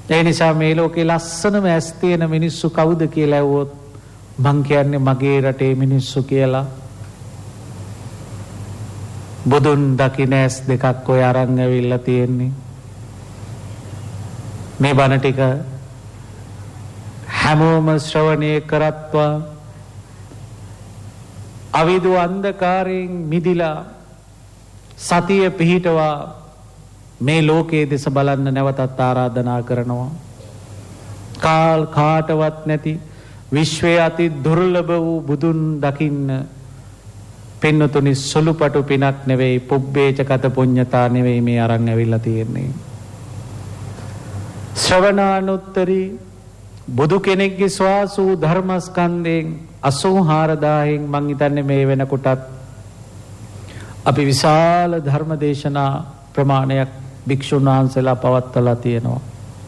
ඒ නිසා මේ ලෝකේ ලස්සනම ඇස් තියෙන මිනිස්සු කවුද කියලා ඇහුවොත් මං කියන්නේ මගේ රටේ මිනිස්සු කියලා. බුදුන් දකින්න ඇස් දෙකක් ඔය අරන් ඇවිල්ලා තියෙන්නේ. මේ බණ ටික හැමෝම ශ්‍රවණය කරත්වා අවිදු අන්ධකාරයෙන් මිදිලා සතිය පිහිටවා මේ ලෝකයේ දෙස බලන්න නැවතත් ආරාධනා කරනවා. කාටවත් නැති විශ්වයේ අති දුර්ලභ වූ බුදුන් දකින්න පින්නතුනි සුළුපටු පිනක් නෙවෙයි, පුබ්බේච කත පුඤ්ඤතා නෙවෙයි මේ අරන් ඇවිල්ලා තියෙන්නේ. ශ්‍රවණානුත්තරී බුදු කෙනෙක්ගේ ස්වාසූ ධර්මස්කන්ධයෙන් 84000න් මං හිතන්නේ මේ වෙනකොටත් අපි විශාල ධර්ම දේශනා ප්‍රමාණයක් භික්ෂුන් වහන්සේලා පවත්වලා තියෙනවා.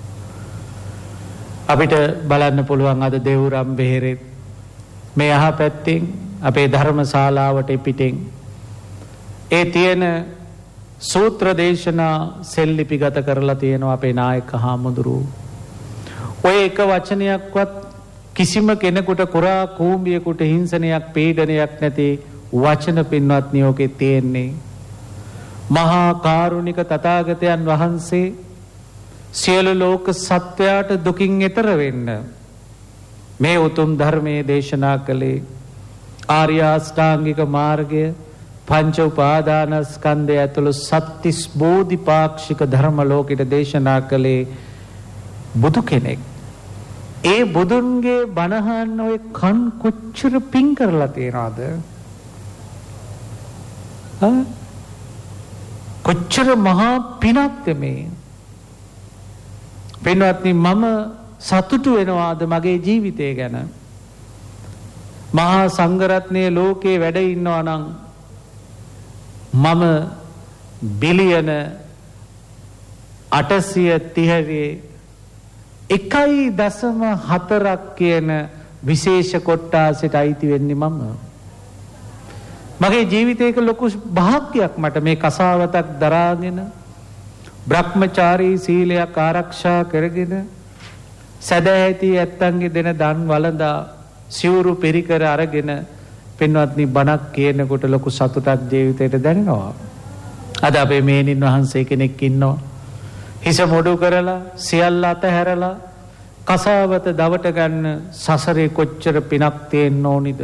අපිට බලන්න පුළුවන් අද දේවුරම් බෙහෙරේ මේ අහපැත්තෙන් අපේ ධර්මශාලාවට පිටින් ඒ තියෙන සූත්‍ර දේශනා සෙල්ලිපිගත කරලා තියෙනවා අපේ නායක හාමුදුරුවෝ. ඔය එක වචනයක්වත් කිසිම කෙනෙකුට කුරා කූඹියෙකුට හිංසනයක් පීඩනයක් නැති වචන පින්වත්නි ඔකේ තියෙන්නේ. මහා කාරුණික තථාගතයන් වහන්සේ සියලු ලෝක සත්වයාට දුකින් එතර වෙන්න මේ උතුම් ධර්මයේ දේශනා කළේ. ආර්ය අෂ්ටාංගික මාර්ගය පංච උපාදානස්කන්ධය ඇතුළු සත්‍තිස් බෝධිපාක්ෂික ධර්ම ලෝකෙට දේශනා කළේ බුදු කෙනෙක්. ඒ බුදුන්ගේ බණහන් ඔය කන් කොච්චර පිං කරලා තියනවද? කොච්චර මහා පිනක්ද මේ? පින්වත්නි මම සතුටු වෙනවාද මගේ ජීවිතය ගැන? මහා සංඝරත්නයේ ලෝකේ වැඩ ඉන්නවා නම් මම බිලියන 830 1.4ක් කියන විශේෂ කොට්ටාසයට අයිති වෙන්නේ මම. මගේ ජීවිතයක ලොකු භාග්යක් මට මේ කසාවතක් දරාගෙන බ්‍රහ්මචාරී සීලයක් ආරක්ෂා කරගෙන සදැහැති ඇත්තන්ගේ දෙන දන් වළඳා සිවුරු පෙරිකර අරගෙන පින්වත්නි බණක් කියනකොට ලොකු සතුටක් ජීවිතේට දැනෙනවා. අද අපේ මේනින් වහන්සේ කෙනෙක් ඉන්නවා. හිස මොඩු කරලා සියල්ල අතහැරලා කසාවත දවට ගන්න සසරේ කොච්චර පිනක් තියෙන්න ඕනිද?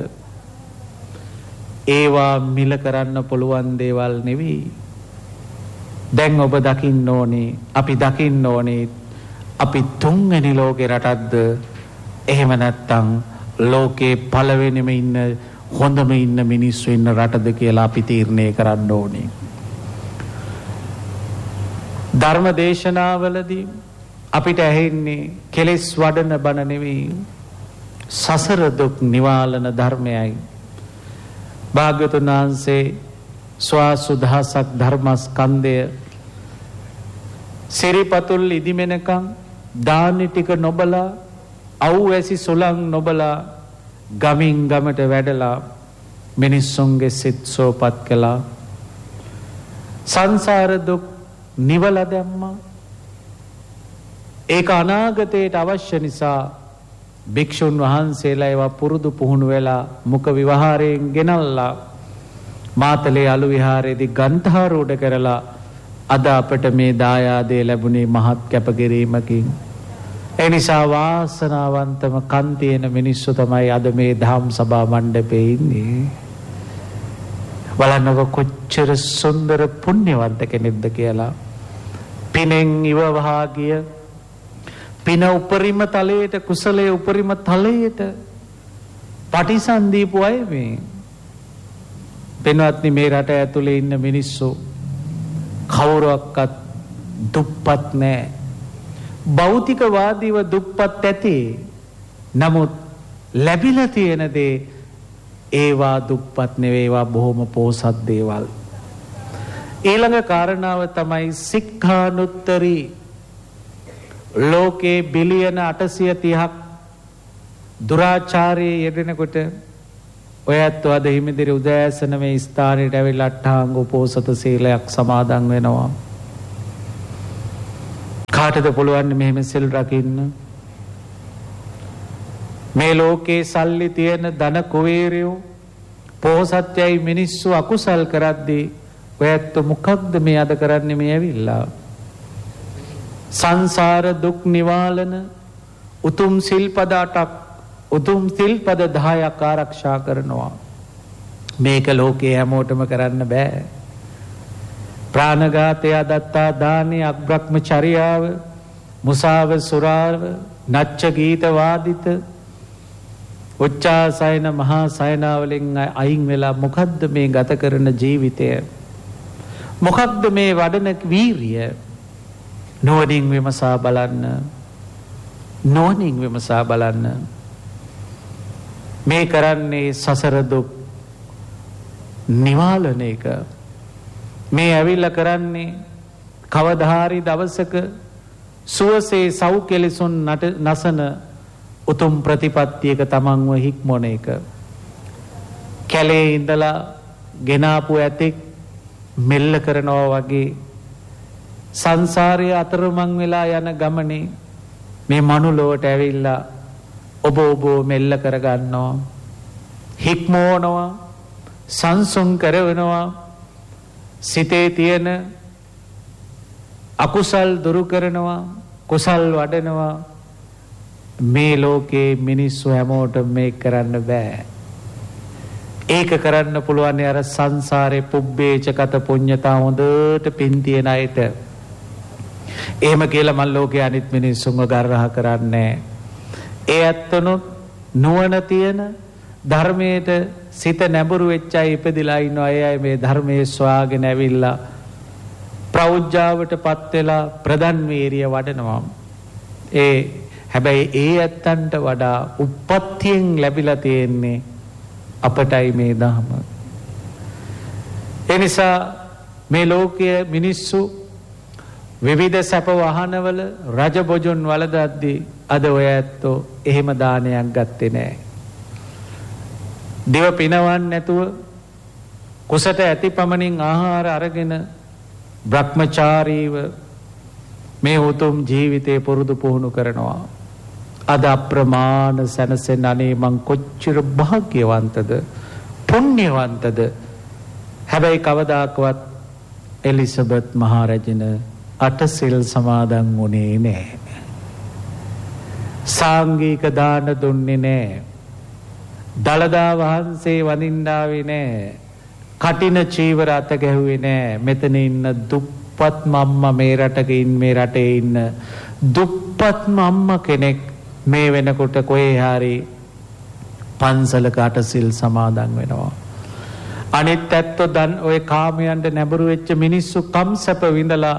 ඒවා මිල කරන්න පුළුවන් දේවල් නෙවෙයි. දැන් ඔබ දකින්න ඕනේ, අපි දකින්න ඕනේ අපි තුන්වෙනි ලෝකේ රටක්ද එහෙම නැත්නම් ලෝකේ පළවෙනිම ඉන්න හොඳම ඉන්න මිනිස්සු ඉන්න රටද කියලා අපි තීරණය කරන්න ඕනේ. ධර්ම දේශනාවලදී අපිට ඇහෙන්නේ කෙලෙස් වඩන බණ නෙවෙයි, සසර දුක් නිවාලන ධර්මයයි. භාග්‍යවතුන් වහන්සේ ස්වාසුදහසක් ධර්මස්කන්ධය සිරිපතුල් ඉදිමෙනකම් දානි ටික නොබලා අවු ඇසි සුළං නොබලා ගමින් ගමට වැඩලා මිනිස්සුන්ගේ සිත් සෝපත් කළා. සංසාර දුක් නිවලා දැම්මා. ඒක අනාගතයට අවශ්‍ය නිසා භික්ෂුන් වහන්සේලා ඒවා පුරුදු පුහුණු වෙලා මුඛ විවහාරයෙන් ගෙනල්ලා මාතලේ අලු විහාරයේදී ගන්ධාරූඪ කරලා අද අපට මේ දායාදේ ලැබුණේ මහත් කැපකිරීමකින්. ඒ නිසා වාසනාවන්තම කන් තියෙන මිනිස්සු තමයි අද මේ ධම් සභා මණ්ඩපේ ඉන්නේ. බලන්නකො කොච්චර සුන්දර පුණ්‍යවන්ත කෙනෙක්ද කියලා. පිනෙන් ඉවවහා ගිය පින උපරිම තලයට, කුසලයේ උපරිම තලයට පටිසන් දීපු අය මේ. පින්වත්නි මේ රට ඇතුලේ ඉන්න මිනිස්සු කවුරක්වත් දුප්පත් නැහැ. භෞතිකවාදීව දුප්පත් ඇති. නමුත් ලැබිලා තියෙන දේ ඒවා දුප්පත් නෙවෙයි, ඒවා බොහොම පෝසත් දේවල්. ඊළඟ කාරණාව තමයි සික්ඛානුත්තරී. ලෝකේ බිලියන 830ක් දුරාචාරයේ යෙදෙනකොට ඔයත් අද හිමිදිරි උදෑසන මේ ස්ථානයට ඇවිල්ලා අට්ඨාංග උපෝසත සීලයක් සමාදන් වෙනවා. කාටද පුළුවන් මෙහෙම සිල් රකින්න? මේ ලෝකේ සල්ලි තියෙන ධන කුවේරයෝ පොහොසත්යයි මිනිස්සු අකුසල් කරද්දී ඔයත් මොකක්ද මේ අද කරන්නේ? මේ ඇවිල්ලා සංසාර දුක් නිවාලන උතුම් සිල්පද 8ක් උතුම් සිල්පද 10ක් ආරක්ෂා කරනවා. මේක ලෝකේ හැමෝටම කරන්න බෑ. ප්‍රාණඝාතය, අදත්තා දානය, අබ්‍රහ්මචර්යාව, මුසාව, සුරාව, නච්ච ගීත වාදිත, උච්චාසයන මහා සයනාවලින් අයින් වෙලා මොකද්ද මේ ගත කරන ජීවිතය? මොකක්ද මේ වඩන වීරිය? නුවණින් විමසා බලන්න. නුවණින් විමසා බලන්න. මේ කරන්නේ සසර දුක් නිවාලන එක. මේ ඇවිල්ලා කරන්නේ කවදාහරි දවසක සුවසේ සෞඛ්‍යලසුන් නසන උතුම් ප්‍රතිපත්තියක තමන්ව හික්මොන එක. කැලේ ඉඳලා ගෙනාපු ඇතෙක් මෙල්ල කරනවා වගේ සංසාරයේ අතරමං වෙලා යන ගමනේ මේ මනුලොවට ඇවිල්ලා ඔබ මෙල්ල කරගන්නවා, හික්මවනවා, සංසුන් කරවනවා, සිතේ තියෙන අකුසල් දුරු කරනවා, කුසල් වඩනවා. මේ ලෝකේ මිනිස්සු හැමෝටම මේක කරන්න බෑ. ඒක කරන්න පුළුවන් අර සංසාරේ පුබ්බේච කත පුඤ්ඤතා හොඳට පින් තියන අයට. එහෙම කියලා මල් ලෝකේ අනිත් මිනිස්සුන්ව ගර්හහ කරන්නේ. ඒ ඇත්තනොත් නුවණ තියෙන ධර්මයට සිත නැඹුරු වෙච්ච අය ඉපදිලා ඉන්නවා. ඒ අය මේ ධර්මයේ ස්වාගෙන ඇවිල්ලා ප්‍රෞජ්ජාවටපත් වෙලා ප්‍රධාන වීරිය වඩනවා. හැබැයි ඒ ඇත්තන්ට වඩා උප්පත්තියෙන් ලැබිලා තියෙන්නේ අපටයි මේ ධර්ම. ඒ නිසා මේ ලෝකයේ මිනිස්සු විවිධ සැප වහනවල රජ බොජුන් වලදද්දී අද ඔය ඇත්තෝ එහෙම දානයක් ගත්තේ නැහැ. දිව පිනවන්නේ නැතුව කුසට ඇති පමණින් ආහාර අරගෙන බ්‍රහ්මචාරීව මේ උතුම් ජීවිතේ පුරුදු පුහුණු කරනවා. අද අප්‍රමාණ සැනසෙන අනේ මං කොච්චර භාග්‍යවන්තද, පුණ්‍යවන්තද. හැබැයි කවදාකවත් එලිසබෙත් මහරජින අටසිල් සමාදන් වුණේ නැහැ. සාංගික දාන දුන්නේ නැහැ. දලදා වහන්සේ වඳින්නාවේ නැහැ. කටින චීවර අත ගැහුවේ නැහැ. මෙතන ඉන්න දුප්පත් මම්මා, මේ රටේ ඉන්න දුප්පත් මම්මා කෙනෙක් මේ වෙනකොට කොහේ හරි පන්සලක අටසිල් සමාදන් වෙනවා. අනිත් ඇත්තෝ ඔය කාමයන්ට නැඹුරු වෙච්ච මිනිස්සු කම්සප විඳලා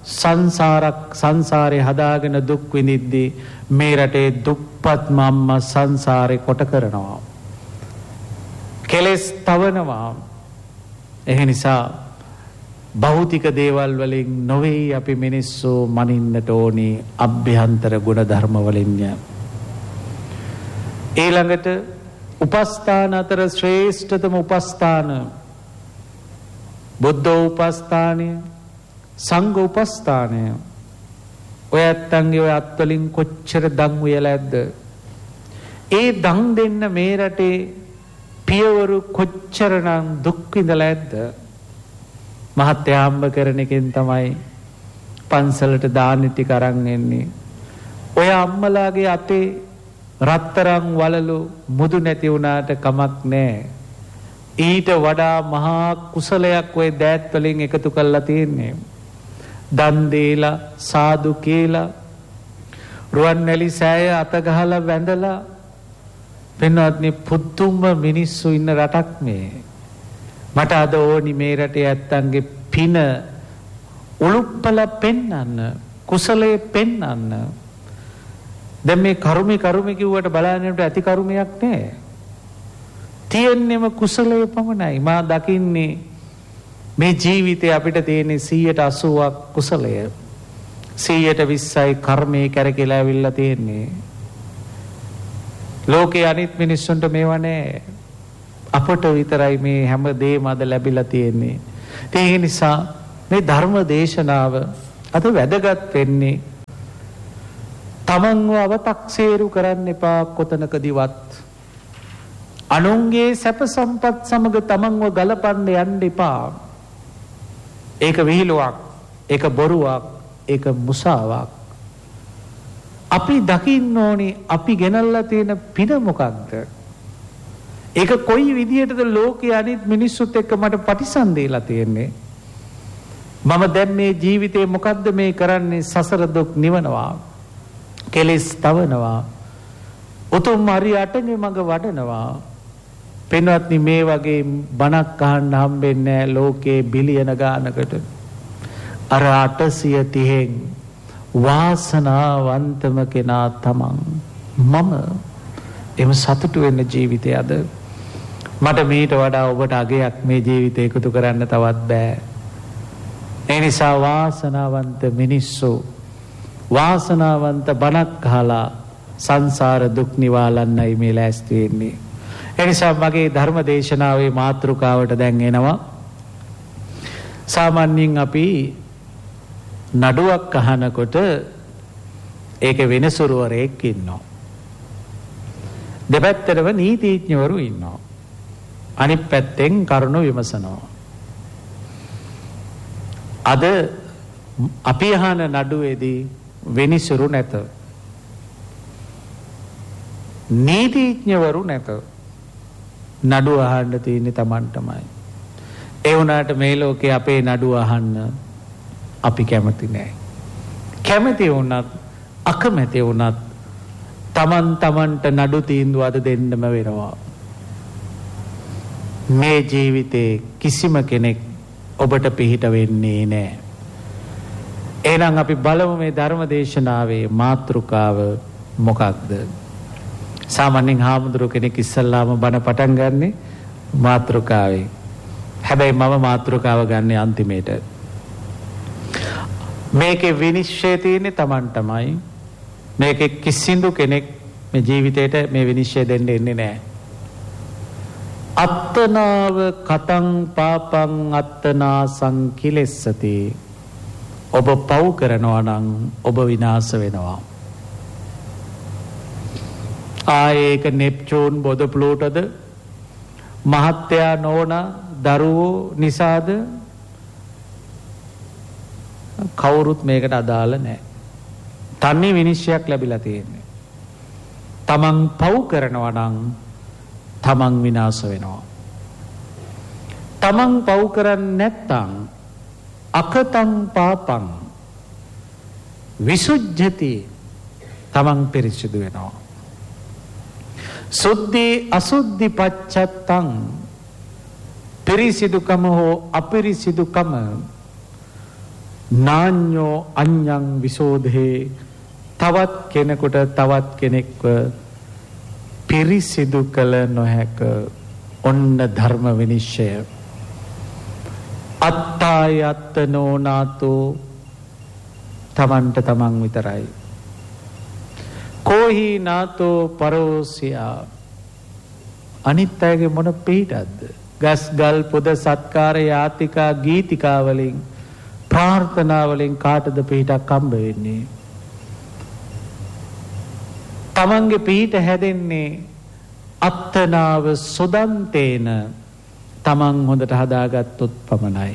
සංසාරේ හදාගෙන දුක් විඳිද්දී මේ රටේ දුප්පත් මම්මා සංසාරේ කොට කරනවා, කෙලස් තවනවා. ඒ නිසා භෞතික දේවල් වලින් නොවේ අපි මිනිස්සු මනින්නට ඕනි, අභ්‍යන්තර ගුණ ධර්ම වලින්ය. ඊළඟට උපස්ථාන අතර ශ්‍රේෂ්ඨතම උපස්ථාන බුද්ධ උපස්ථානය, සංඝ උපස්ථානය. ඔය ඇත්තන්ගේ ඔය අත්වලින් කොච්චර දන් උයලා ඇද්ද? ඒ දන් දෙන්න මේ රටේ පියවරු කොච්චරනම් දුක් විඳලා ඇද්ද? මහත්ය හම්බ කරන එකෙන් තමයි පන්සලට දාන ටික අරන් එන්නේ. ඔය අම්මලාගේ අතේ රත්තරන් වලලු මුදු නැති වුණාට කමක් නැහැ. ඊට වඩා මහා කුසලයක් ඔය දෑත් වලින් එකතු කරලා තියෙන්නේ. දන් දීලා, සාදු කියලා, රුවන්වැලි සෑය අත ගහලා වැඳලා, පින්වත්නි පුදුම මිනිස්සු ඉන්න රටක් මේ. මට අද ඕනි මේ රටේ ඇත්තන්ගේ පින උලුප්පල පෙන්නන්න, කුසලයේ පෙන්නන්න. දැන් මේ කරුමේ කිව්වට බලන්නට ඇති කරුමයක් නැහැ. තියෙන්නේම කුසලයේ පමණයි. මා දකින්නේ මේ ජීවිතේ අපිට තියෙන 180ක් කුසලය. 120යි කර්මයේ කැරකිලා ඇවිල්ලා තියෙන්නේ. ලෝකේ අනිත් මිනිස්සුන්ට මේවා නැහැ. අපට විතරයි මේ හැම දෙයක්ම අද ලැබිලා තියෙන්නේ. ඒ නිසා මේ ධර්ම දේශනාව අද වැදගත් වෙන්නේ තමන්ව අවතක්සේරු කරන්න එපා කොතනකදිවත්. අනුන්ගේ සැප සම්පත් සමග තමන්ව ගලපන්න යන්න එපා. ඒක විහිළුවක්, ඒක බොරුවක්, ඒක මුසාවක්. අපි දකින්න ඕනේ අපි ගෙනල්ලා තියෙන පින මොකක්ද? ඒක කොයි විදියටද ලෝකයේ අනිත් මිනිස්සුත් එක්ක මට පටිසන් දීලා තියෙන්නේ? මම දැන් මේ ජීවිතේ මොකද්ද මේ කරන්නේ? සසර දුක් නිවනවා, කෙලෙස් තවනවා, උතුම් හරි අටනේ මඟ වඩනවා. පින්වත්නි, මේ වගේ බණක් අහන්න හම්බෙන්නේ නැහැ ලෝකේ බිලියන ගානකට. අර 830න් වාසනාවන්තම කෙනා තමන්. මම එම සතුටු වෙන්න ජීවිතය අද මට මීට වඩා ඔබට අගයක් මේ ජීවිතේ එකතු කරන්න තවත් බෑ. ඒ නිසා වාසනාවන්ත මිනිස්සු වාසනාවන්ත බණක් අහලා සංසාර දුක් නිවාලන්නයි මේ ලෑස්ති වෙන්නේ. ඒ නිසා මගේ ධර්ම දේශනාවේ මාතෘකාවට දැන් එනවා. සාමාන්‍යයෙන් අපි නඩුවක් අහනකොට ඒක වෙනසුරුවරයෙක් ඉන්නවා. දෙපැත්තටම නීතිඥවරු ඉන්නවා. අනිත් පැත්තෙන් කරුණු විමසනවා. අද අපි අහන නඩුවේදී වෙනසුරු නැත. නීතිඥවරු නැත. නඩුව අහන්න තියෙන්නේ Tamanටමයි. ඒ වුණාට මේ ලෝකේ අපේ නඩුව අහන්න අපි කැමති නෑ. කැමති වුණත් අකමැති වුණත් Tamanට නඩු තීන්දුව අද දෙන්නම වෙනවා. මේ ජීවිතේ කිසිම කෙනෙක් ඔබට පිහිට වෙන්නේ නෑ. එහෙනම් අපි බලමු මේ ධර්ම දේශනාවේ මාතෘකාව මොකක්ද? සාමාන්‍යයෙන් හාමුදුරුවෝ කෙනෙක් ඉස්සල්ලාම බණ පටන් ගන්නෙ මාතෘකාවේ. හැබැයි මම මාතෘකාව ගන්නෙ අන්තිමේට. මේකේ විනිශ්චය තියෙන්නේ Tamanටමයි. මේකේ කිසිඳු කෙනෙක් මේ ජීවිතේට මේ විනිශ්චය දෙන්න එන්නේ නැහැ. අත්තනාව කතං පාපං අත්තනා සංකිලෙස්සති. ඔබ පව් කරනවා නම් ඔබ විනාශ වෙනවා. ආයේක නෙප්චූන් බොද ප්ලූටෝද මහත්යා නෝන දරුවෝ නිසාද කවුරුත් මේකට අදාළ නැහැ. තන්නේ විනිශ්චයක් ලැබිලා තියෙන්නේ. තමන් පව් කරනවා නම් තමන් විනාශ වෙනවා. තමන් පව් කරන්නේ නැත්නම් අකතං පාපං විසුජ්ජති. තමන් පිරිසිදු වෙනවා. සුද්ධි අසුද්ධි පච්චත්තං. පිරිසිදුකම හෝ අපිරිසිදුකම නාඤ්ඤෝ අඤ්ඤං විසෝධේ. තවත් කෙනෙකුට තවත් කෙනෙක්ව පිරිසිදු කළ නොහැක. ඔන්න ධර්ම විනිශ්චය. අත්තායත්තනෝ නාතෝ. තමන්ට තමන් විතරයි. කෝහි නාතෝ පරෝසියා. අනිත් අයගේ මොන පිටක්ද? ගස් ගල් පොද සත්කාර යාතිකා ගීතිකා වලින් ප්‍රාර්ථනා වලින් කාටද පිටක් හම්බ වෙන්නේ? තමන්ගේ පිට හැදෙන්නේ අත්තනාව සොදන්තේන. තමන් හොඳට හදාගත්තොත් පමණයි.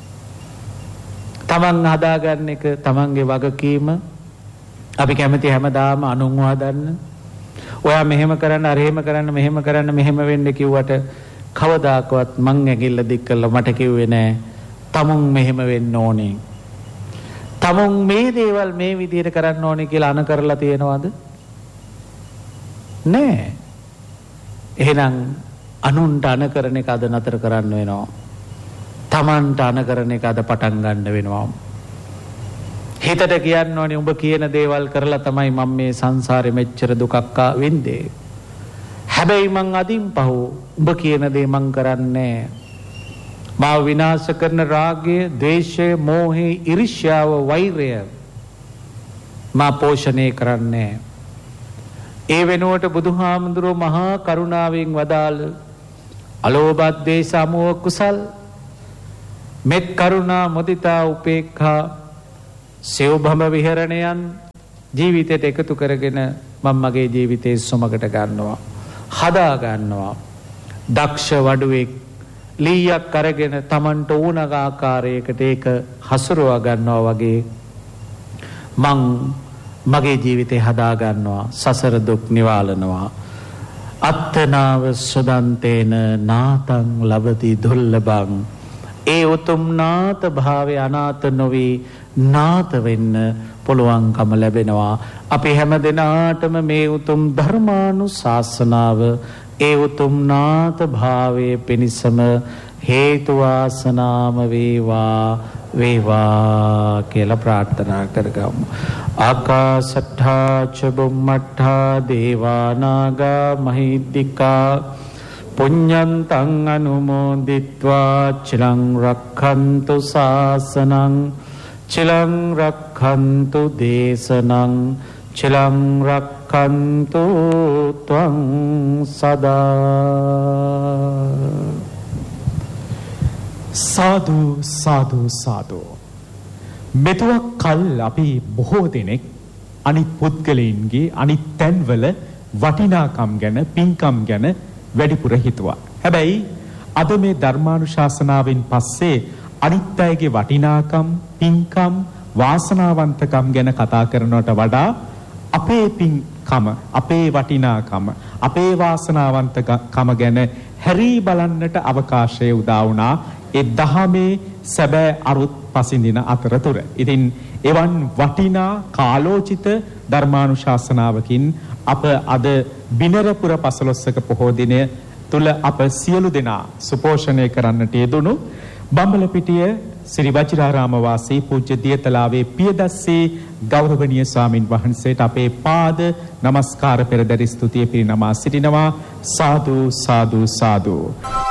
තමන් හදාගන්න එක තමන්ගේ වගකීම. අපි කැමති හැමදාම අනුන්ව හදන්න. ඔයා මෙහෙම කරන්න, අර එහෙම කරන්න, මෙහෙම කරන්න, මෙහෙම වෙන්න කිව්වට කවදාකවත් මං ඇඟිල්ල දික් කරලා මට කිව්වේ නෑ තමුන් මෙහෙම වෙන්න ඕනේ. තමුන් මේ දේවල් මේ විදිහට කරන්න ඕනේ කියලා අන කරලා තියෙනවද? නෑ. එහෙනම් අනුන්ට අන කරන එක අද නතර කරන්න වෙනවා. තමන්ට අන කරන එක අද පටන් ගන්න වෙනවා. හිතට කියන්න ඕනේ උඹ කියන දේවල් කරලා තමයි මම මේ සංසාරෙ මෙච්චර දුකක් වින්දේ. හැබැයි මං අදින් පහු උඹ කියන දේ මං කරන්නේ. මාව විනාශ කරන රාගය, ද්වේෂය, මෝහය, ඊර්ෂ්‍යාව, වෛරය මා පෝෂණය කරන්නේ. ඒ වෙනුවට බුදුහාමුදුරුවෝ මහා කරුණාවෙන් වදාළ අලෝභ ද්වේෂ සමෝහ කුසල් මෙත් කරුණා මුදිතා උපේක්ඛා සෙව්භම විහරණයන් ජීවිතයට එකතු කරගෙන මම මගේ ජීවිතේ සොමකට ගන්නවා. හදා ගන්නවා. දක්ෂ වඩුවෙක් ලීයක් අරගෙන Tamanට ඕන ආකාරයකට ඒක හසුරුවා ගන්නවා වගේ මං මගේ ජීවිතේ හදා ගන්නවා. සසර දුක් නිවාලනවා. අත්තනාව සුදන්තේන නාතං ලබති දුර්ලභං. ඒ උතුම් නාත භාවය අනාත නොවි නාත වෙන්න පුළුවන්කම ලැබෙනවා. අපි හැම දිනාටම මේ උතුම් ධර්මානුශාසනාව ඒ උතුම් නාත භාවයේ පිණිසම හේතු වාසනාම වේවා කියලා ප්‍රාර්ථනා කරගමු. ආකාශට්ඨා ච බුම්මට්ඨා දේවා නාග මහිද්దికා පුඤ්ඤන්තං අනුමෝදිත්වා චිරං රක්ඛන්තු ශාසනං චිරං රක්ඛන්තු දේශනං චිරං රක්ඛන්තු ත්වං සදා. සාදු සාදු සාදු. මෙතුවක් කල් අපි බොහෝ දෙනෙක් අනිත් පුද්ගලයන්ගේ අනිත් තැන්වල වටිනාකම් ගැන පින්කම් ගැන වැඩිපුර හිතුවා. හැබැයි අද මේ ධර්මානුශාසනාවෙන් පස්සේ අනිත් අයගේ වටිනාකම් පින්කම් වාසනාවන්තකම් ගැන කතා කරනවට වඩා අපේ පින්කම අපේ වටිනාකම අපේ වාසනාවන්තකම ගැන හැරී බලන්නට අවකාශය උදා වුණා ඒ දහමේ සැබෑ අරුත් පසින්දින අතරතුර. ඉතින් එවන් වටිනා කාලෝචිත ධර්මානුශාසනාවකින් අප අද බිනරපුර පසළොස්වක පොහෝ දිනය තුල අප සියලු දෙනා සුපෝෂණය කරන්නට යෙදුණු බම්බලපිටිය ශ්‍රී වජිරාරාම වාසී පූජ්‍ය දියතලාවේ පියදස්සේ ගෞරවනීය ස්වාමින් වහන්සේට අපේ පාද නමස්කාර පෙරදරි ස්තුතිය පිරිනමා සිටිනවා. සාදු සාදු සාදු.